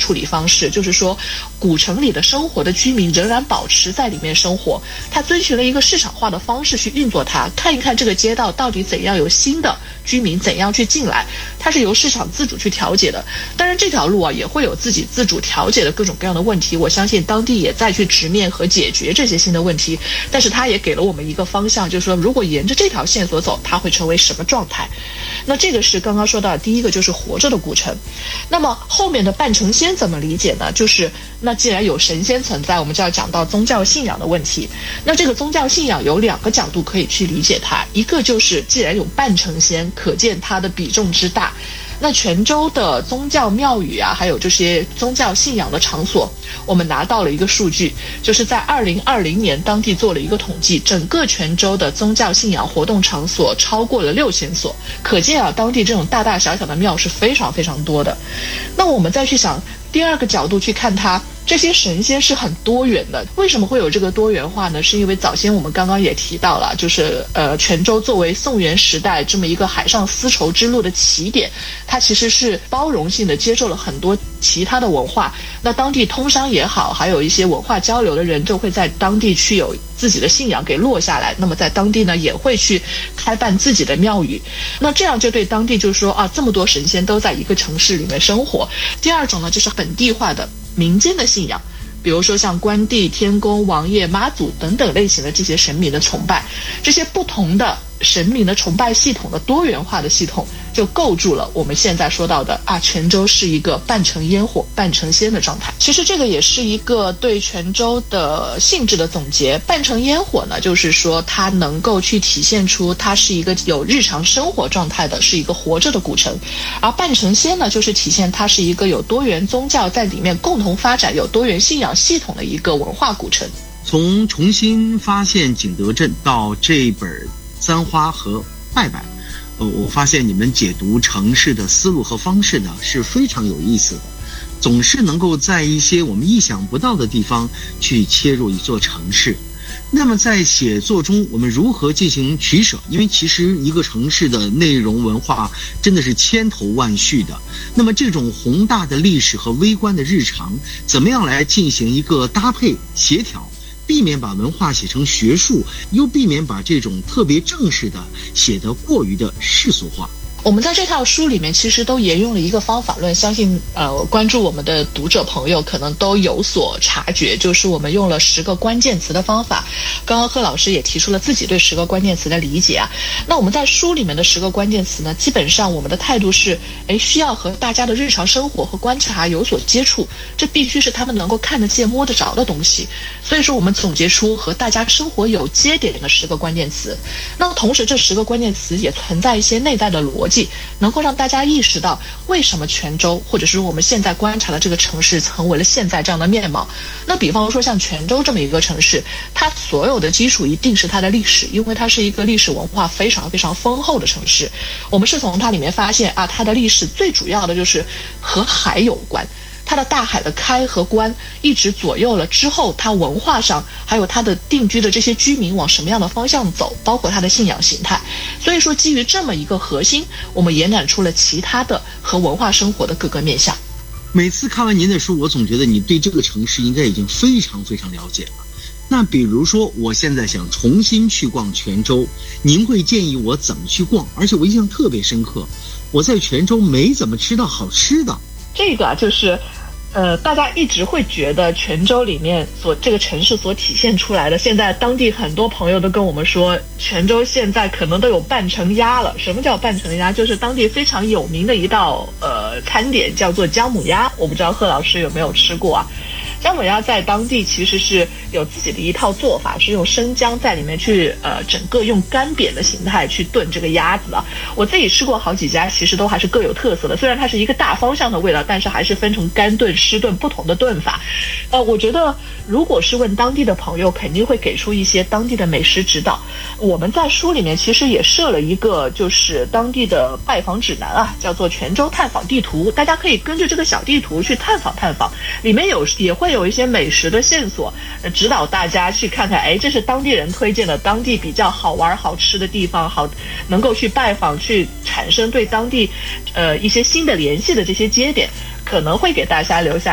处理方式，就是说古城里的生活的居民仍然保持在里面生活，他遵循了一个市场化的方式去运作它，看一看这个街道到底怎样有新的居民怎样去进来，它是由市场自主去调节的。当然这条路啊也会有自己自主调节的各种各样的问题，我相信当地也在去直面和解决这些新的问题，但是它也给了我们一个方向，就是说如果沿着这条线索走，它会成为什么状态。那这个是刚刚说到的第一个，就是活着的古城。那么后面的半成仙怎么理解呢？就是那既然有神仙存在，我们就要讲到宗教信仰的问题。那这个宗教信仰有2个角度可以去理解它，一个就是既然有半成仙，可见它的比重之大。那泉州的宗教庙宇啊，还有这些宗教信仰的场所，我们拿到了一个数据，就是在2020年当地做了一个统计，整个泉州的宗教信仰活动场所超过了6000所，可见啊，当地这种大大小小的庙是非常非常多的。那我们再去想第2个角度去看它，这些神仙是很多元的。为什么会有这个多元化呢？是因为早先我们刚刚也提到了，就是泉州作为宋元时代这么一个海上丝绸之路的起点，它其实是包容性的接受了很多其他的文化。那当地通商也好，还有一些文化交流的人就会在当地去有自己的信仰给落下来，那么在当地呢也会去开办自己的庙宇。那这样就对当地就是说啊，这么多神仙都在一个城市里面生活。第2种呢，就是本地化的民间的信仰，比如说像关帝、天公、王爷、妈祖等等类型的这些神明的崇拜，这些不同的神明的崇拜系统的多元化的系统，就构筑了我们现在说到的啊，泉州是一个半成烟火半成仙的状态。其实这个也是一个对泉州的性质的总结。半成烟火呢，就是说它能够去体现出它是一个有日常生活状态的，是一个活着的古城。而半成仙呢，就是体现它是一个有多元宗教在里面共同发展，有多元信仰系统的一个文化古城。 从重新发现景德镇到这本簪花和拜拜，我发现你们解读城市的思路和方式呢是非常有意思的，总是能够在一些我们意想不到的地方去切入一座城市。那么在写作中我们如何进行取舍？因为其实一个城市的内容文化真的是千头万绪的，那么这种宏大的历史和微观的日常怎么样来进行一个搭配协调，避免把文化写成学术，又避免把这种特别正式的写得过于的世俗化。 我们在这套书里面其实都沿用了一个方法论，相信关注我们的读者朋友可能都有所察觉，就是我们用了10个关键词的方法。刚刚贺老师也提出了自己对10个关键词的理解啊。那我们在书里面的10个关键词呢，基本上我们的态度是需要和大家的日常生活和观察有所接触，这必须是他们能够看得见摸得着的东西。所以说我们总结出和大家生活有接点的10个关键词。那么同时这10个关键词也存在一些内在的逻辑，能够让大家意识到为什么泉州或者是我们现在观察的这个城市成为了现在这样的面貌。那比方说像泉州这么一个城市，它所有的基础一定是它的历史，因为它是一个历史文化非常非常丰厚的城市。我们是从它里面发现啊，它的历史最主要的就是和海有关，它的大海的开和关一直左右了之后，它文化上还有它的定居的这些居民往什么样的方向走，包括它的信仰形态。所以说基于这么一个核心，我们延展出了其他的和文化生活的各个面向。 每次看完您的书，我总觉得你对这个城市应该已经非常非常了解了。那比如说我现在想重新去逛泉州，您会建议我怎么去逛？而且我印象特别深刻，我在泉州没怎么吃到好吃的。 这个就是大家一直会觉得泉州里面这个城市所体现出来的，现在当地很多朋友都跟我们说，泉州现在可能都有半成鸭了。什么叫半成鸭？就是当地非常有名的一道餐点叫做姜母鸭，我不知道贺老师有没有吃过啊。姜母鸭在当地其实是有自己的一套做法，是用生姜在里面去整个用干煸的形态去炖这个鸭子啊。我自己吃过好几家，其实都还是各有特色的，虽然它是一个大方向的味道，但是还是分成干炖、湿炖不同的炖法。我觉得如果是问当地的朋友，肯定会给出一些当地的美食指导。我们在书里面其实也设了一个就是当地的拜访指南啊，叫做泉州探访地图，大家可以根据这个小地图去探访，里面也会有一些美食的线索，指导大家去看看，这是当地人推荐的当地比较好玩好吃的地方，好能够去拜访，去产生对当地一些新的联系的这些节点，可能会给大家留下